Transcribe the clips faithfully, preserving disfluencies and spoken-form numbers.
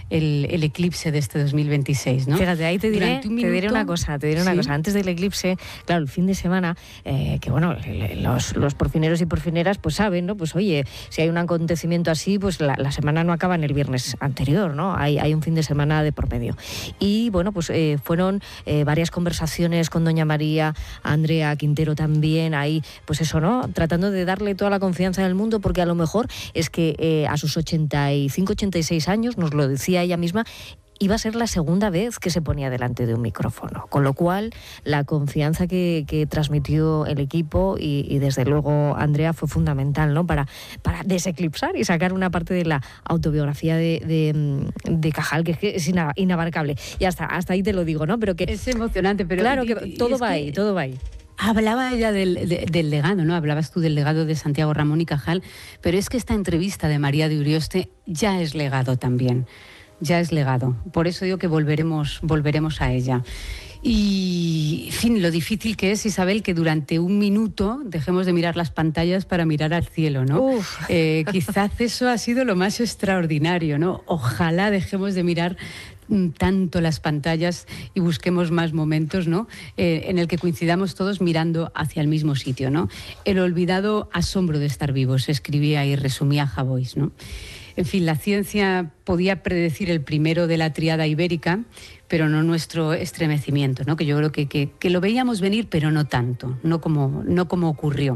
el, el eclipse de este dos mil veintiséis, ¿no? Fíjate, ahí te diré, un minuto, te diré una cosa, te diré una ¿sí? cosa. Antes del eclipse, claro, el fin de semana, eh, que bueno, los, los porfineros y porfineras pues saben, ¿no? Pues oye, si hay un acontecimiento así, pues la, la semana no acaba en el viernes anterior, ¿no? Hay, hay un fin de semana de por medio. Y bueno, pues eh, fueron eh, varias conversaciones con doña María, Andrea Quintero también, ahí, pues eso, ¿no? Tratando de darle toda la confianza del mundo, porque a lo mejor es que eh, a sus ochenta y cinco, ochenta y seis años, nos lo decía ella misma, iba a ser la segunda vez que se ponía delante de un micrófono, con lo cual la confianza que, que transmitió el equipo y, y desde luego Andrea fue fundamental, ¿no? para, para deseclipsar y sacar una parte de la autobiografía de, de, de Cajal, que es, que es inabarcable. Y hasta, hasta ahí te lo digo, ¿no? Pero que es emocionante, pero claro que todo va ahí, todo va ahí. Hablaba ella del, de, del legado, ¿no? Hablabas tú del legado de Santiago Ramón y Cajal, pero es que esta entrevista de María de Urioste ya es legado también, ya es legado. Por eso digo que volveremos, volveremos a ella. Y, en fin, lo difícil que es, Isabel, que durante un minuto dejemos de mirar las pantallas para mirar al cielo, ¿no? Eh, quizás eso ha sido lo más extraordinario, ¿no? Ojalá dejemos de mirar tanto las pantallas y busquemos más momentos, ¿no? Eh, en el que coincidamos todos mirando hacia el mismo sitio, ¿no? El olvidado asombro de estar vivos, escribía y resumía Javois, ¿no? En fin, la ciencia podía predecir el primero de la tríada ibérica, pero no nuestro estremecimiento, ¿no? Que yo creo que, que, que lo veíamos venir, pero no tanto, no como, no como ocurrió.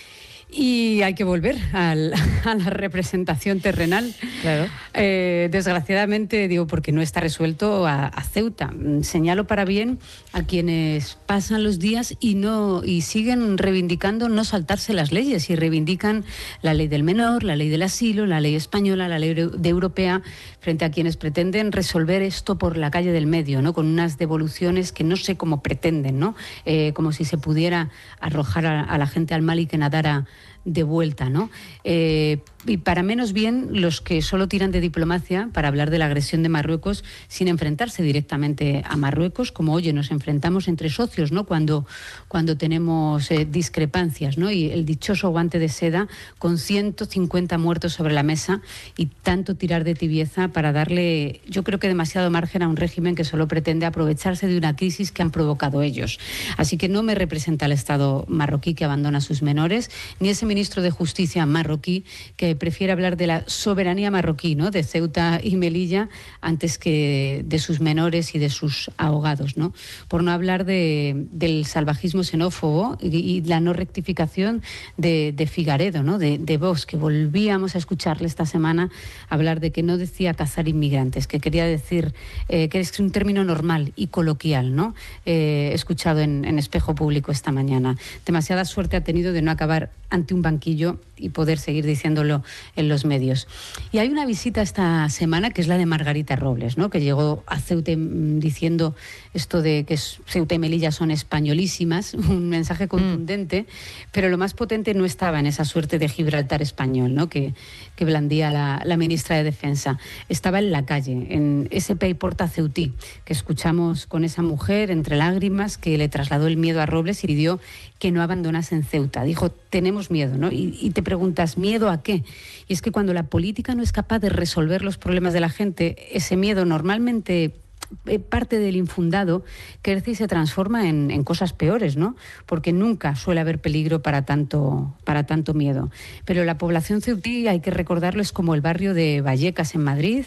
Y hay que volver al, a la representación terrenal. Claro. Eh, desgraciadamente, digo, porque no está resuelto a, a Ceuta. Señalo para bien a quienes pasan los días y no y siguen reivindicando no saltarse las leyes y reivindican la ley del menor, la ley del asilo, la ley española, la ley de europea, frente a quienes pretenden resolver esto por la calle del medio, ¿no? Con unas devoluciones que no sé cómo pretenden, ¿no? Eh, como si se pudiera arrojar a, a la gente al mal y que nadara de vuelta, ¿no? Eh, y para menos bien los que solo tiran de diplomacia para hablar de la agresión de Marruecos sin enfrentarse directamente a Marruecos, como oye, nos enfrentamos entre socios, ¿no? Cuando, cuando tenemos eh, discrepancias, ¿no? Y el dichoso guante de seda con ciento cincuenta muertos sobre la mesa y tanto tirar de tibieza para darle, yo creo que demasiado margen a un régimen que solo pretende aprovecharse de una crisis que han provocado ellos. Así que no me representa el Estado marroquí que abandona a sus menores, ni ese ministro de Justicia marroquí que prefiere hablar de la soberanía marroquí, ¿no? De Ceuta y Melilla antes que de sus menores y de sus ahogados, ¿no? Por no hablar de, del salvajismo xenófobo y, y la no rectificación de, de Figaredo, ¿no? De, de Vox, que volvíamos a escucharle esta semana hablar de que no decía cazar inmigrantes, que quería decir eh, que es un término normal y coloquial, ¿no? Eh, escuchado en, en Espejo Público esta mañana. Demasiada suerte ha tenido de no acabar ante un banquillo y poder seguir diciéndolo en los medios. Y hay una visita esta semana que es la de Margarita Robles, ¿no? Que llegó a Ceuta diciendo esto de que Ceuta y Melilla son españolísimas, un mensaje contundente, mm. pero lo más potente no estaba en esa suerte de Gibraltar español, ¿no? que, que blandía la, la ministra de Defensa. Estaba en la calle, en ese Pei Porta Ceutí, que escuchamos con esa mujer entre lágrimas que le trasladó el miedo a Robles y pidió que no abandonasen Ceuta. Dijo, tenemos miedo, ¿no? Y, y te preguntas, ¿miedo a qué? Y es que cuando la política no es capaz de resolver los problemas de la gente, ese miedo normalmente parte del infundado crece y se transforma en, en cosas peores, ¿no? Porque nunca suele haber peligro para tanto, para tanto miedo. Pero la población ceutí, hay que recordarlo, es como el barrio de Vallecas en Madrid,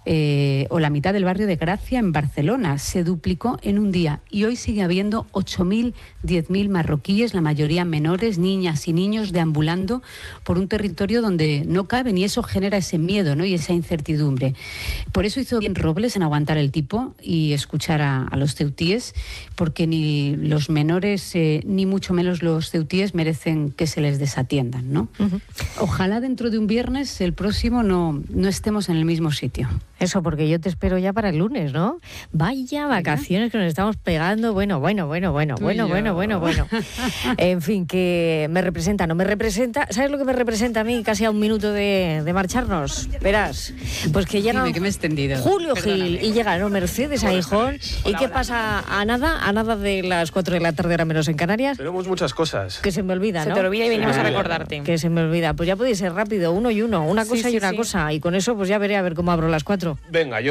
eh, o la mitad del barrio de Gracia en Barcelona. Se duplicó en un día y hoy sigue habiendo ocho mil, diez mil marroquíes, la mayoría menores, niñas y niños deambulando por un territorio donde no caben, y eso genera ese miedo, ¿no? Y esa incertidumbre. Por eso hizo bien Robles en aguantar el tipo y escuchar a, a los ceutíes, porque ni los menores eh, ni mucho menos los ceutíes merecen que se les desatiendan, ¿no? Uh-huh. Ojalá dentro de un viernes, el próximo, no, no estemos en el mismo sitio. Eso, porque yo te espero ya para el lunes, ¿no? Vaya vacaciones que nos estamos pegando. Bueno, bueno, bueno, bueno, Tú bueno, bueno, bueno, bueno. En fin, que me representa, no me representa. ¿Sabes lo que me representa a mí casi a un minuto de, de marcharnos? Verás, pues que llega Dime, que me he extendido. Julio Perdóname. Gil y llega, ¿no? Mercedes a Gijón. ¿Y qué pasa a nada? A nada de las cuatro de la tarde, ahora menos en Canarias. Tenemos muchas cosas. Que se me olvida, Se ¿no? te olvida y venimos Se a me olvida. recordarte. Que se me olvida. Pues ya podéis ser rápido, uno y uno. Una Sí, cosa sí, y una sí. cosa. Y con eso pues ya veré a ver cómo abro las cuatro. Venga, yo